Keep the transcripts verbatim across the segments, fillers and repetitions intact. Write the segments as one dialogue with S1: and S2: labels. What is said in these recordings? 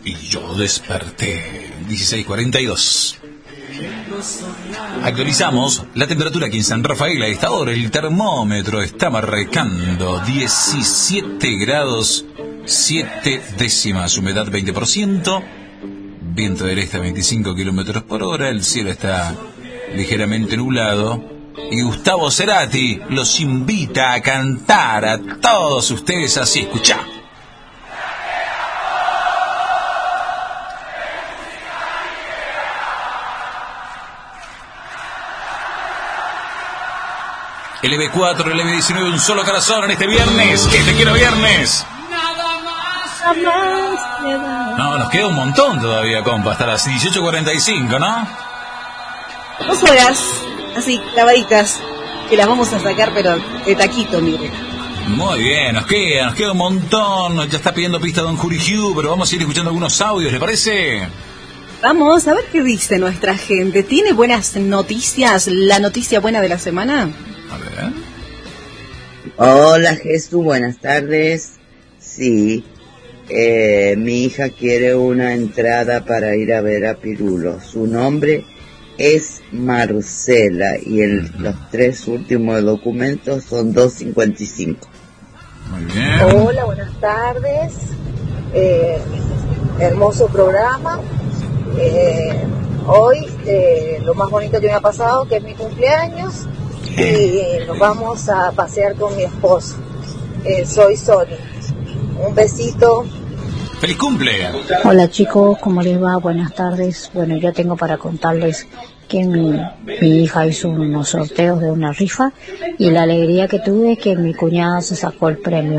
S1: Y yo desperté. dieciséis cuarenta y dos. Actualizamos la temperatura aquí en San Rafael. A esta hora el termómetro está marcando diecisiete grados siete décimas, humedad veinte por ciento, viento del este a veinticinco kilómetros por hora, el cielo está ligeramente nublado y Gustavo Cerati los invita a cantar a todos ustedes así. Escuchá. L B cuatro, L B diecinueve, un solo corazón en este viernes. ¡Que te quiero viernes! No, nos queda un montón todavía, compa, hasta las dieciocho cuarenta y cinco, ¿no?
S2: Dos horas, así, clavaditas, que las vamos a sacar, pero de taquito, mire.
S1: Muy bien, nos queda, nos queda un montón. Ya está pidiendo pista Don Juri Hugh, pero vamos a ir escuchando algunos audios, ¿le parece?
S2: Vamos a ver qué dice nuestra gente. ¿Tiene buenas noticias? ¿La noticia buena de la semana?
S1: A ver.
S3: Hola Jesús, buenas tardes. Sí, eh, mi hija quiere una entrada para ir a ver a Pirulo. Su nombre es Marcela y el, uh-huh. los tres últimos documentos son doscientos cincuenta y cinco.
S1: Muy bien.
S4: Hola, buenas tardes. Eh, hermoso programa. Eh, hoy eh, lo más bonito que me ha pasado que es mi cumpleaños. Y nos vamos a pasear con mi esposo. Eh, soy Sony. Un besito.
S1: ¡Feliz cumple!
S5: Hola chicos, ¿cómo les va? Buenas tardes. Bueno, yo tengo para contarles que mi, mi hija hizo unos sorteos de una rifa y la alegría que tuve es que mi cuñada se sacó el premio.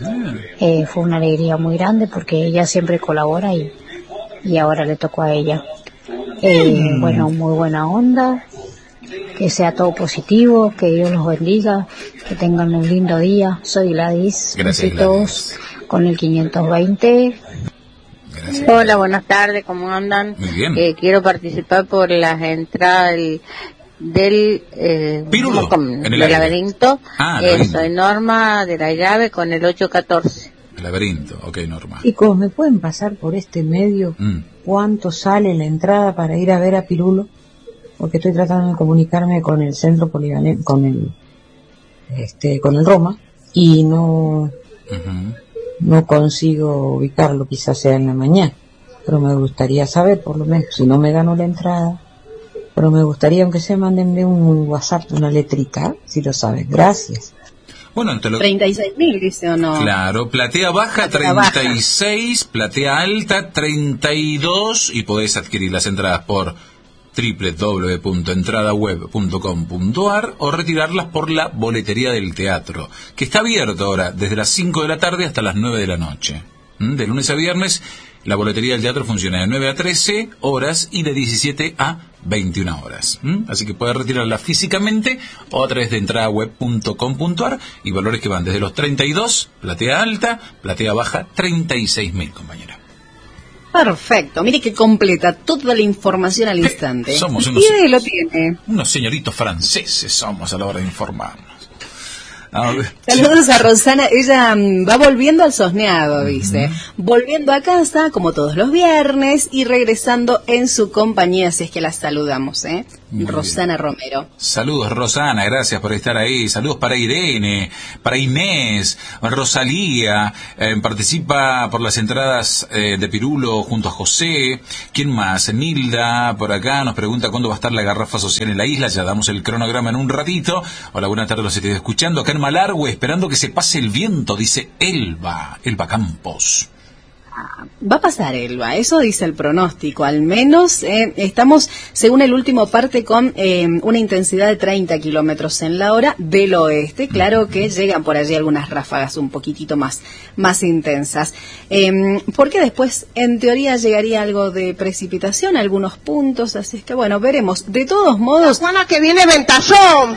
S5: Eh, fue una alegría muy grande porque ella siempre colabora y, y ahora le tocó a ella. Eh, bueno, muy buena onda. Que sea todo positivo, que Dios los bendiga, que tengan un lindo día. Soy Gladys.
S1: Gracias,
S5: Gladys. Con el quinientos veinte.
S1: Gracias.
S6: Hola, buenas tardes, ¿cómo andan?
S1: Muy bien.
S6: Eh, quiero participar por las entradas del, del eh,
S1: Pirulo,
S6: con,
S1: en el
S6: del laberinto.
S1: Ah,
S6: eh,
S1: laberinto.
S6: Soy Norma de la llave con el ocho catorce.
S1: El laberinto, ok, Norma.
S7: Chicos, ¿me pueden pasar por este medio
S1: Mm.
S7: cuánto sale la entrada para ir a ver a Pirulo? Porque estoy tratando de comunicarme con el centro polivalente, con el, este, con el Roma, y no,
S1: Uh-huh.
S7: no consigo ubicarlo, quizás sea en la mañana, pero me gustaría saber, por lo menos, si no me gano la entrada, pero me gustaría, aunque sea, mándenme un WhatsApp, una letrita, si lo saben. Gracias.
S1: Bueno, te lo...
S2: treinta y seis mil, dice o no.
S1: Claro, platea baja
S2: Platea
S1: treinta y seis, baja. Platea alta treinta y dos y podés adquirir las entradas por doble u doble u doble u punto entrada web punto com punto a r o retirarlas por la boletería del teatro, que está abierto ahora desde las cinco de la tarde hasta las nueve de la noche. ¿Mm? De lunes a viernes la boletería del teatro funciona de nueve a trece horas y de diecisiete a veintiuna horas. ¿Mm? Así que puedes retirarlas físicamente o a través de entrada web punto com punto a r y valores que van desde los treinta y dos, platea alta, platea baja treinta y seis mil, compañera.
S2: Perfecto, mire que completa toda la información al instante.
S1: Somos unos,
S2: ¿Tiene? Lo tiene.
S1: unos señoritos franceses somos a la hora de informarnos. A ver.
S2: Saludos a Rosana, ella um, va volviendo al Sosneado, dice, uh-huh. volviendo a casa como todos los viernes y regresando en su compañía, así es que la saludamos, ¿eh? Muy Rosana bien. Romero.
S1: Saludos Rosana, gracias por estar ahí. Saludos para Irene, para Inés, Rosalía, eh, participa por las entradas eh, de Pirulo junto a José. ¿Quién más? Nilda, por acá, nos pregunta cuándo va a estar la garrafa social en la isla. Ya damos el cronograma en un ratito. Hola, buenas tardes, los estoy escuchando. Acá en Malargüe, esperando que se pase el viento, dice Elba, Elba Campos.
S2: Va a pasar, Elba, eso dice el pronóstico, al menos eh, estamos, según el último parte, con eh, una intensidad de treinta kilómetros en la hora del oeste. Claro que llegan por allí algunas ráfagas un poquitito más, más intensas, eh, porque después, en teoría, llegaría algo de precipitación, algunos puntos, así es que bueno, veremos. De todos modos...
S6: La Juana que viene ventazón.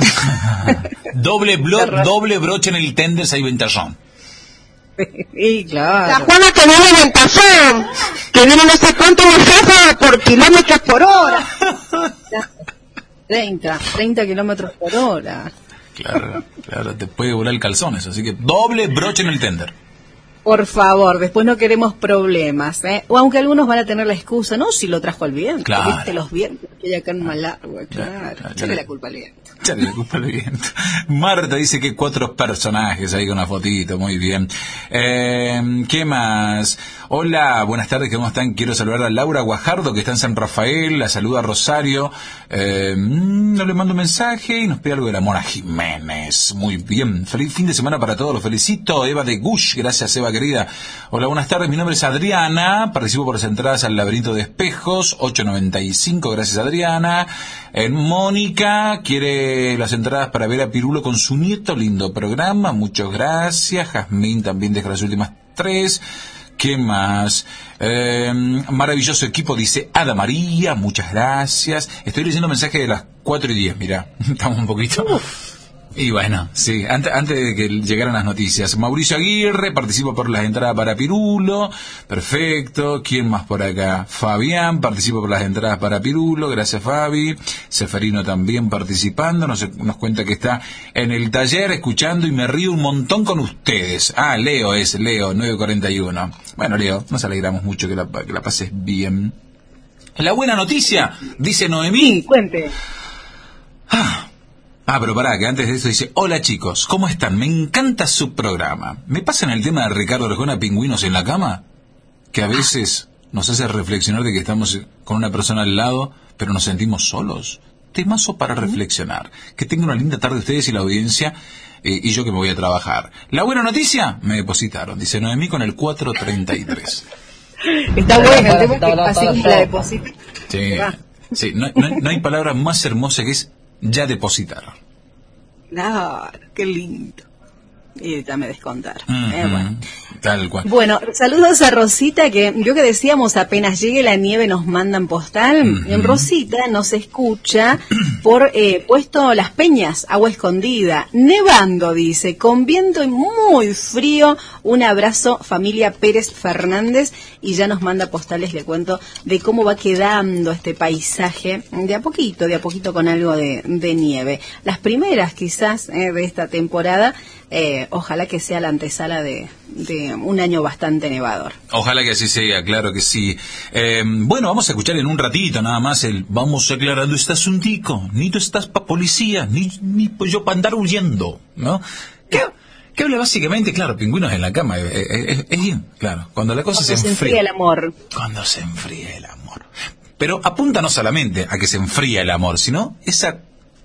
S1: doble, blo- doble broche en el tender, hay ventazón.
S2: Sí, claro.
S6: La Juana que viene ventazón, que viene no sé cuánto jefa por kilómetros por hora.
S2: treinta, treinta kilómetros por hora.
S1: Claro, claro, te puede volar el calzón eso, así que doble broche en el tender.
S2: Por favor, después no queremos problemas, ¿eh? O aunque algunos van a tener la excusa, no, si lo trajo el viento,
S1: claro.
S2: Viste los vientos que hay acá en Malagua, claro,
S1: claro, claro.
S2: Echale la culpa al viento.
S1: Echale la culpa al viento. Marta dice que cuatro personajes ahí con una fotito, muy bien. Eh, ¿Qué más? Hola, buenas tardes, ¿cómo están? Quiero saludar a Laura Guajardo, que está en San Rafael, la saluda a Rosario, eh, no le mando un mensaje y nos pide algo de la Mona Jiménez. Muy bien, feliz fin de semana para todos, los felicito. Eva de Gush, gracias Eva querida. Hola, buenas tardes, mi nombre es Adriana, participo por las entradas al Laberinto de Espejos, ocho noventa y cinco, gracias Adriana. Eh, Mónica quiere las entradas para ver a Pirulo con su nieto, lindo programa, muchas gracias. Jazmín también deja las últimas tres. ¿Qué más? Eh, maravilloso equipo, dice Ada María, muchas gracias. Estoy leyendo mensajes de las cuatro y diez, mirá, estamos un poquito... Y bueno, sí, antes, antes de que llegaran las noticias. Mauricio Aguirre participa por las entradas para Pirulo, perfecto. ¿Quién más por acá? Fabián participa por las entradas para Pirulo, gracias Fabi. Seferino también participando, nos, nos cuenta que está en el taller escuchando y me río un montón con ustedes. Ah, Leo es, Leo, nueve cuarenta y uno. Bueno, Leo, nos alegramos mucho que la, que la pases bien. La buena noticia, dice Noemí.
S2: Sí, cuente.
S1: Ah. Ah, pero pará, que antes de eso dice, hola chicos, ¿cómo están? Me encanta su programa. ¿Me pasan el tema de Ricardo Arjona, Pingüinos en la cama? Que a veces nos hace reflexionar de que estamos con una persona al lado, pero nos sentimos solos. Temazo para reflexionar. Que tengan una linda tarde ustedes y la audiencia, eh, y yo que me voy a trabajar. La buena noticia, me depositaron, dice Noemí con el cuatro treinta y tres.
S2: Está bueno, el tema que así como la deposita.
S1: Sí, sí, no, no, no hay palabra más hermosa que es ya depositaron.
S2: Claro, qué lindo. Y ya me descontaron.
S1: Mm-hmm.
S2: eh, bueno.
S1: Tal cual.
S2: Bueno, saludos a Rosita, que yo que decíamos, apenas llegue la nieve nos mandan postal.
S1: Mm-hmm.
S2: En Rosita nos escucha por eh, Puesto Las Peñas, Agua Escondida, nevando, dice, con viento y muy frío. Un abrazo, familia Pérez Fernández, y ya nos manda postales, le cuento, de cómo va quedando este paisaje, de a poquito, de a poquito con algo de, de nieve. Las primeras quizás eh, de esta temporada. Eh, ojalá que sea la antesala de, de un año bastante nevador.
S1: Ojalá que así sea, claro que sí. Eh, bueno, vamos a escuchar en un ratito nada más el vamos aclarando este asuntico. Ni tú estás pa' policía, ni, ni pues yo pa' andar huyendo, ¿no? ¿Qué? Que habla básicamente, claro, Pingüinos en la cama, es, es, es bien, claro, cuando la cosa
S2: cuando
S1: se,
S2: se
S1: enfría.
S2: enfría el amor.
S1: Cuando se enfría el amor. Pero apunta no solamente a que se enfría el amor, sino esa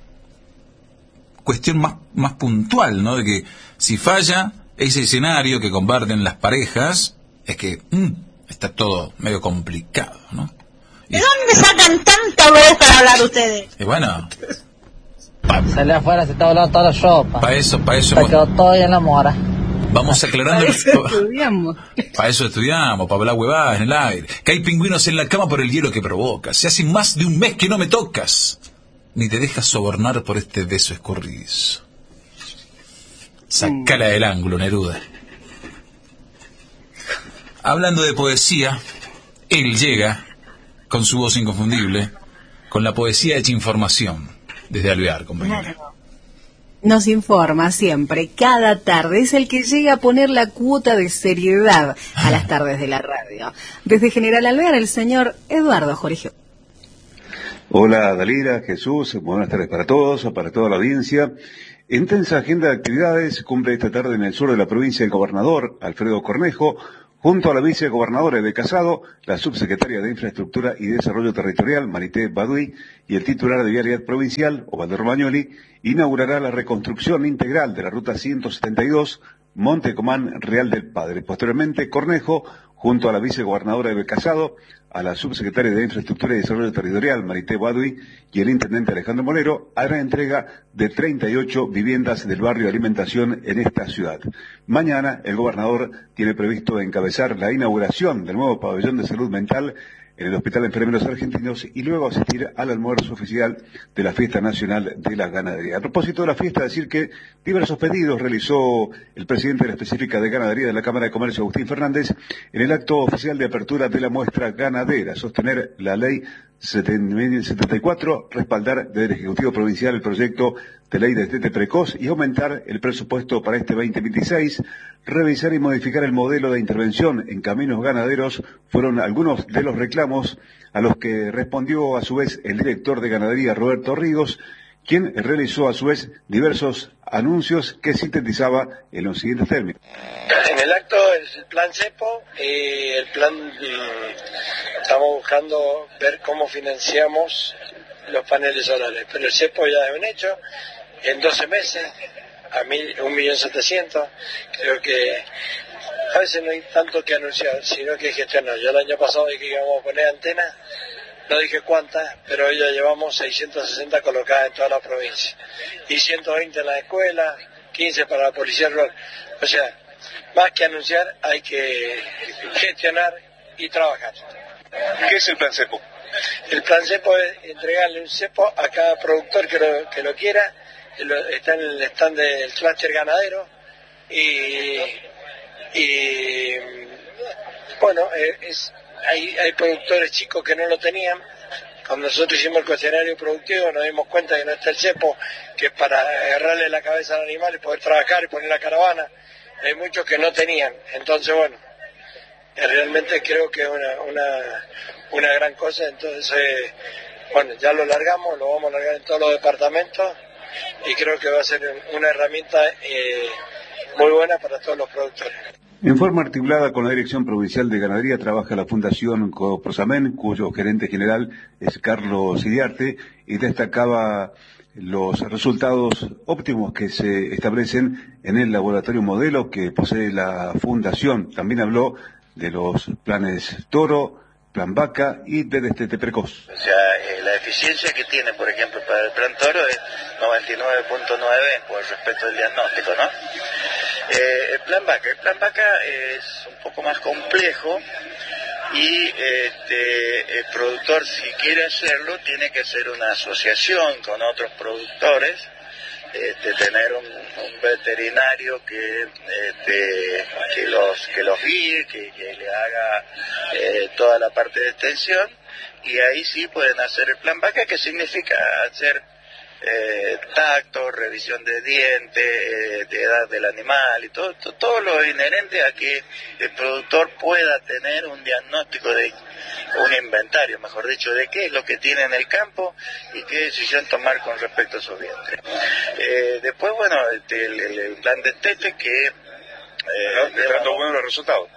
S1: cuestión más, más puntual, ¿no? De que si falla ese escenario que comparten las parejas, es que mmm, está todo medio complicado, ¿no? Y,
S6: ¿de dónde sacan tanta voz para hablar ustedes?
S1: y bueno, pa,
S8: Sale afuera, se está hablando toda la sopa.
S1: para eso, para eso,
S8: Se quedó todo en la mora.
S1: vamos aclarando.
S2: Para eso estudiamos.
S1: Para eso estudiamos, para hablar huevadas en el aire. Que hay pingüinos en la cama por el hielo que provocas. Se hace más de un mes que no me tocas, ni te dejas sobornar por este beso escurridizo. Sacala del ángulo, Neruda. Hablando de poesía, él llega con su voz inconfundible, con la poesía hecha información, desde Alvear, compañera.
S2: Nos informa siempre, cada tarde, es el que llega a poner la cuota de seriedad a las tardes de la radio. Desde General Alvear, el señor Eduardo Jorge.
S9: Hola Dalila, Jesús, buenas tardes para todos, para toda la audiencia. Intensa agenda de actividades cumple esta tarde en el sur de la provincia el gobernador Alfredo Cornejo, junto a la vicegobernadora de Casado, la subsecretaria de Infraestructura y Desarrollo Territorial, Marité Baduy, y el titular de Vialidad Provincial, Osvaldo Romagnoli, inaugurará la reconstrucción integral de la ruta ciento setenta y dos, Monte Comán, Real del Padre. Posteriormente, Cornejo, junto a la vicegobernadora de Casado, a la subsecretaria de Infraestructura y Desarrollo Territorial, Marité Baduy, y el intendente Alejandro Molero, hará entrega de treinta y ocho viviendas del barrio Alimentación en esta ciudad. Mañana, el gobernador tiene previsto encabezar la inauguración del nuevo pabellón de salud mental en el Hospital de Enfermeros Argentinos y luego asistir al almuerzo oficial de la Fiesta Nacional de la Ganadería. A propósito de la fiesta, decir que diversos pedidos realizó el presidente de la específica de Ganadería de la Cámara de Comercio, Agustín Fernández, en el el acto oficial de apertura de la muestra ganadera, sostener la ley setenta y cuatro, respaldar del Ejecutivo Provincial el proyecto de ley de destete precoz y aumentar el presupuesto para este veinte veintiséis, revisar y modificar el modelo de intervención en caminos ganaderos, fueron algunos de los reclamos a los que respondió a su vez el director de Ganadería, Roberto Ríos, quien realizó a su vez diversos anuncios que sintetizaba en los siguientes términos.
S10: En el acto es el plan CEPO, y el plan mmm, estamos buscando ver cómo financiamos los paneles solares, pero el CEPO ya es un hecho, en doce meses, a mil, un millón setecientos, creo que a veces no hay tanto que anunciar, sino que gestionar. Yo el año pasado dije que íbamos a poner antenas, no dije cuántas, pero hoy ya llevamos seiscientas sesenta colocadas en toda la provincia. Y ciento veinte en la escuela, quince para la policía rural. O sea, más que anunciar, hay que gestionar y trabajar.
S9: ¿Qué es el plan CEPO?
S10: El plan CEPO es entregarle un CEPO a cada productor que lo, que lo quiera. Está en el stand del clúster ganadero. Y, y bueno, es... Hay, hay productores chicos que no lo tenían. Cuando nosotros hicimos el cuestionario productivo nos dimos cuenta que no está el cepo, que es para agarrarle la cabeza al animal y poder trabajar y poner la caravana. Hay muchos que no tenían. Entonces, bueno, realmente creo que es una, una, una gran cosa. Entonces, bueno, ya lo largamos, lo vamos a largar en todos los departamentos y creo que va a ser una herramienta eh, muy buena para todos los productores.
S9: En forma articulada con la Dirección Provincial de Ganadería trabaja la Fundación Coprosamen, cuyo gerente general es Carlos Iriarte, y destacaba los resultados óptimos que se establecen en el laboratorio modelo que posee la Fundación. También habló de los planes Toro, Plan Vaca y de destete precoz.
S11: O sea, eh, la eficiencia que tiene, por ejemplo, para el Plan Toro es noventa y nueve punto nueve por respecto al diagnóstico, ¿no? Eh, el Plan Vaca, el Plan Vaca es un poco más complejo y este, el productor, si quiere hacerlo, tiene que hacer una asociación con otros productores, este, tener un, un veterinario que, este, que los que los guíe, que, que le haga eh, toda la parte de extensión, y ahí sí pueden hacer el Plan Vaca, que significa hacer Eh, tacto, revisión de diente, eh, de edad del animal y todo, todo, todo lo inherente a que el productor pueda tener un diagnóstico de un inventario, mejor dicho, de qué es lo que tiene en el campo y qué decisión tomar con respecto a sus dientes. Eh, después, bueno, el, el, el plan de destete que... Eh,
S9: ¿Está dando buenos los resultados?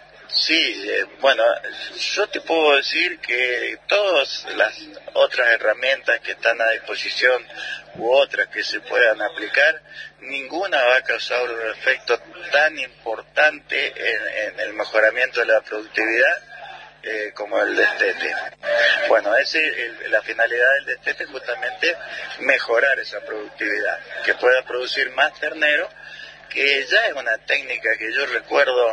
S11: Sí, eh, bueno, yo te puedo decir que todas las otras herramientas que están a disposición u otras que se puedan aplicar, ninguna va a causar un efecto tan importante en, en el mejoramiento de la productividad eh, como el destete. Bueno, ese, el, la finalidad del destete es justamente mejorar esa productividad, que pueda producir más ternero, que ya es una técnica que yo recuerdo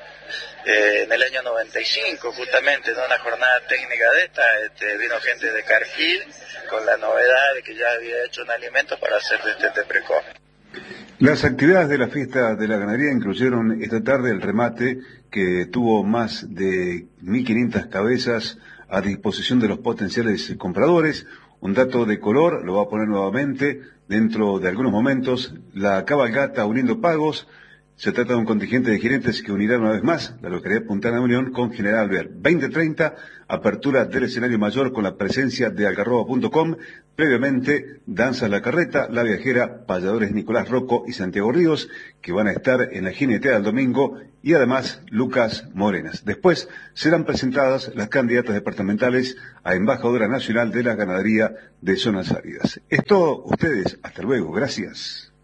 S11: Eh, en el año noventa y cinco, justamente en una jornada técnica de esta, este, vino gente de Cargill con la novedad de que ya había hecho un alimento para hacer destete precoz.
S9: Las actividades de la fiesta de la ganadería incluyeron esta tarde el remate que tuvo más de mil quinientas cabezas a disposición de los potenciales compradores. Un dato de color, lo va a poner nuevamente dentro de algunos momentos, la cabalgata uniendo pagos. Se trata de un contingente de jinetes que unirá una vez más la localidad de Puntana Unión con General Alvear. veinte treinta, apertura del escenario mayor con la presencia de algarroba punto com. Previamente, Danza la Carreta, La Viajera, payadores Nicolás Rocco y Santiago Ríos, que van a estar en la jineteada el domingo, y además Lucas Morenas. Después serán presentadas las candidatas departamentales a embajadora nacional de la ganadería de zonas áridas. Es todo, ustedes, hasta luego, gracias.